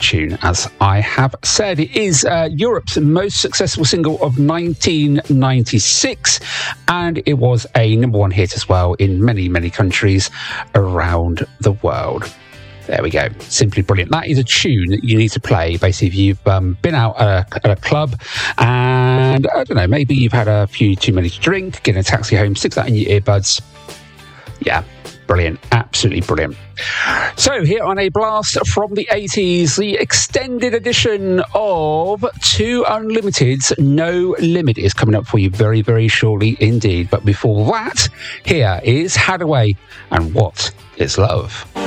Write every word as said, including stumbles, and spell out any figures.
tune, as I have said. It is uh, Europe's most successful single of nineteen ninety-six, and it was a number one hit as well in many, many countries around the world. There we go. Simply brilliant. That is a tune that you need to play. Basically, if you've um, been out at a, at a club and, I don't know, maybe you've had a few too many to drink, get in a taxi home, stick that in your earbuds. Yeah, brilliant. Absolutely brilliant. So here on A Blast from the eighties, the extended edition of Two Unlimited's No Limit is coming up for you very, very shortly indeed. But before that, here is Hadaway and What is Love?